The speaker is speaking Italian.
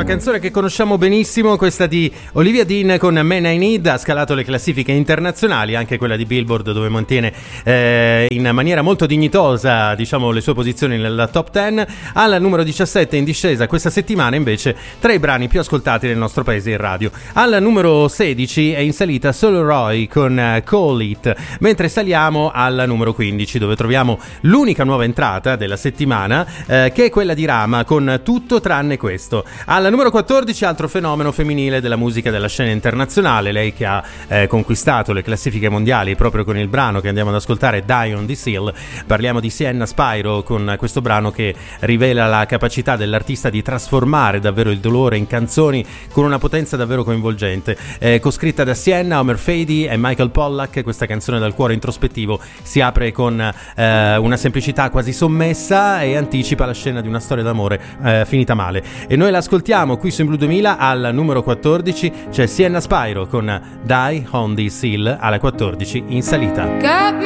canzone che conosciamo benissimo, questa di Olivia Dean con Man I Need, ha scalato le classifiche internazionali, anche quella di Billboard, dove mantiene in maniera molto dignitosa, diciamo, le sue posizioni nella top 10. Al numero 17 in discesa questa settimana invece tra i brani più ascoltati nel nostro paese in radio. Al numero 16 è in salita solo Roy con Call It, mentre saliamo al numero 15 dove troviamo l'unica nuova entrata della settimana, che è quella di Rama con Tutto tranne questo. Al numero 14 altro fenomeno femminile della musica della scena internazionale, lei che ha conquistato le classifiche mondiali proprio con il brano che andiamo ad ascoltare, Die on the Seal. Parliamo di Sienna Spyro con questo brano che rivela la capacità dell'artista di trasformare davvero il dolore in canzoni con una potenza davvero coinvolgente. Coscritta da Sienna, Homer Fady e Michael Pollack, questa canzone dal cuore introspettivo si apre con una semplicità quasi sommessa e anticipa la scena di una storia d'amore finita male. E noi l'ascoltiamo qui su In Blue 2000. Al numero 14 c'è Sienna Spyro con Die on the Seal, alla 14 in salita.